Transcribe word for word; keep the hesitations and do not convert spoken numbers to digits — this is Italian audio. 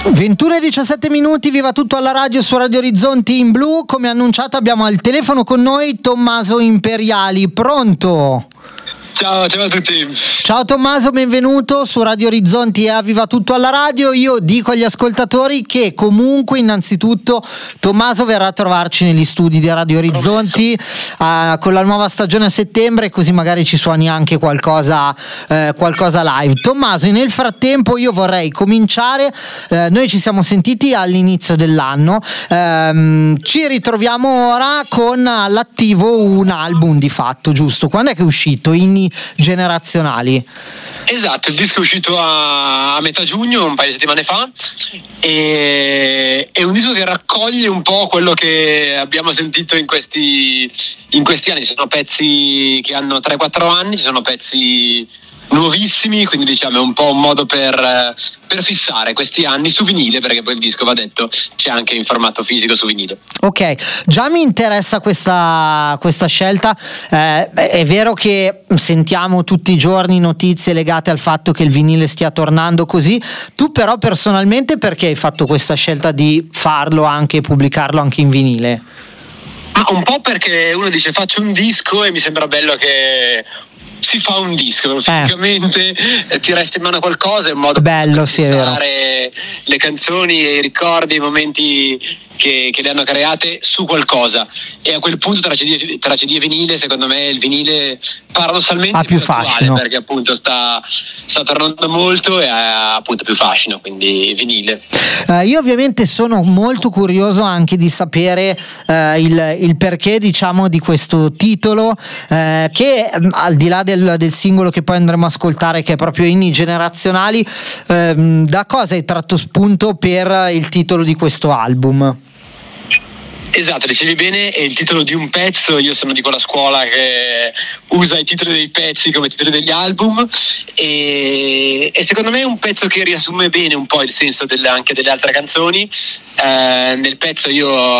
ventuno e diciassette minuti, viva tutto alla radio su Radio Orizzonti in blu. Come annunciato abbiamo al telefono con noi Tommaso Imperiali, pronto? Ciao, ciao a tutti. Ciao Tommaso, benvenuto su Radio Orizzonti e a Viva Tutto alla radio. Io dico agli ascoltatori che comunque innanzitutto Tommaso verrà a trovarci negli studi di Radio Orizzonti uh, con la nuova stagione a settembre, così magari ci suoni anche qualcosa, uh, qualcosa live. Tommaso, nel frattempo io vorrei cominciare, uh, noi ci siamo sentiti all'inizio dell'anno, uh, ci ritroviamo ora con all'attivo un album di fatto, giusto? Quando è che è uscito? Inni generazionali. Esatto, il disco è uscito a, a metà giugno, un paio di settimane fa, e è un disco che raccoglie un po' quello che abbiamo sentito in questi, in questi anni. Ci sono pezzi che hanno tre quattro anni, ci sono pezzi nuovissimi, quindi diciamo è un po' un modo per, per fissare questi anni su vinile, perché poi il disco, va detto, c'è anche in formato fisico su vinile. Ok, già mi interessa questa, questa scelta. Eh, è vero che sentiamo tutti i giorni notizie legate al fatto che il vinile stia tornando così. Tu però personalmente perché hai fatto questa scelta di farlo anche, pubblicarlo anche in vinile? Ma un po' perché uno dice faccio un disco e mi sembra bello che si fa un disco, fisicamente eh. ti resta in mano qualcosa, è un modo bello, per sì, è vero. Le canzoni e i ricordi, i momenti che, che le hanno create su qualcosa, e a quel punto tra C D, tra C D e vinile, secondo me il vinile paradossalmente ha più attuale, fascino, perché appunto sta, sta tornando molto e ha appunto più fascino, quindi vinile. Uh, io ovviamente sono molto curioso anche di sapere uh, il, il perché, diciamo, di questo titolo, uh, che um, al di là del, del singolo che poi andremo a ascoltare, che è proprio Inni generazionali, uh, da cosa hai tratto spunto per il titolo di questo album? Esatto, dicevi bene, è il titolo di un pezzo. Io sono di quella scuola che usa i titoli dei pezzi come titoli degli album, e, e secondo me è un pezzo che riassume bene un po' il senso delle, anche delle altre canzoni. Eh, nel pezzo io